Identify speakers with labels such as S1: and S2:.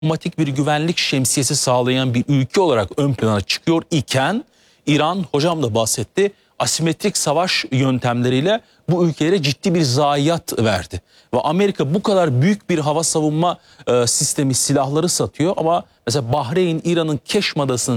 S1: otomatik bir güvenlik şemsiyesi sağlayan bir ülke olarak ön plana çıkıyor iken İran, hocam da bahsetti, asimetrik savaş yöntemleriyle bu ülkelere ciddi bir zayiat verdi. Ve Amerika bu kadar büyük bir hava savunma sistemi, silahları satıyor ama mesela Bahreyn, İran'ın Keşm Adası'nın